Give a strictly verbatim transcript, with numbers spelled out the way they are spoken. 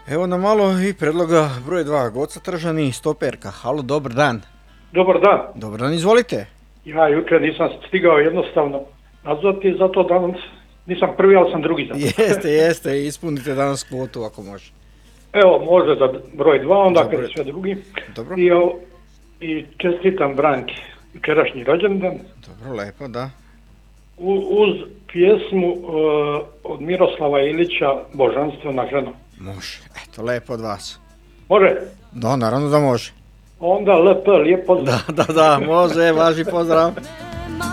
Evo nam malo i predloga broj dva, Goca Tržani, stoperka. Halo, dobar dan. Dobar dan. Dobar dan, izvolite. Ja jučer nisam stigao jednostavno nazvati, zato danas nisam prvi, ali sam drugi. Zato. Jeste, jeste, ispunite danas kvotu ako može. Evo, može za broj dva, onda Dobro. kad sve drugi. Dobro. I, o, i čestitam Branki jučerašnji rođendan. Dobro, lepo, da. U, uz pjesmu uh, od Miroslava Ilića Božanstvena žena. Može, eto, lepo od vas. Može? Da, naravno da može. Onda L P, lijep pozdrav. Da, da, da, može, važi pozdrav.